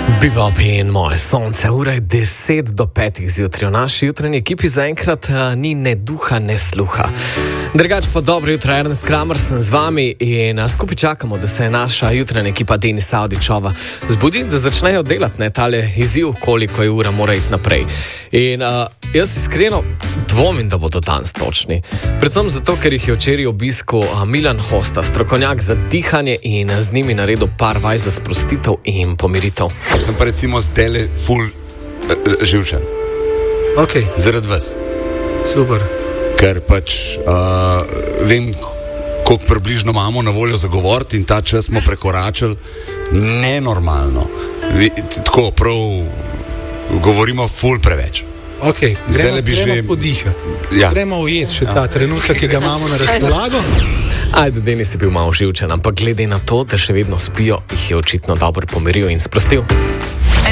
Bebop in moje sonce, ura je 10 do 5 zjutraj. V naši jutranji ekipi zaenkrat ni ne duha, ne sluha. Drugač pa dobro jutro, Ernest Kramer sem z vami in skupaj čakamo, da se je naša jutranja ekipa Denisa Avdićova zbudi, da začnejo delati tale izziv, koliko je ura mora iti naprej. In jaz iskreno dvomim, da bodo danes točni. Predvsem zato, ker jih je včeraj obiskal Milan Hosta, strokovnjak za dihanje in z njimi naredil par vaj za sprostitev in pomiritev. Sem pa recimo zdaj ful živčen. Okay. Zaradi vas. Super. Ker pač vem, koliko približno imamo na voljo za govoriti in ta čas smo prekoračili nenormalno. Tako prav govorimo ful preveč. Okay. Gremo podihati. Ja. Gremo ujeti še ta trenutek, ki ga imamo na razpolago. Ajde, Denis je bil malo živčen, ampak glede na to, da še vedno spijo, jih je očitno dobro pomiril in sprostil.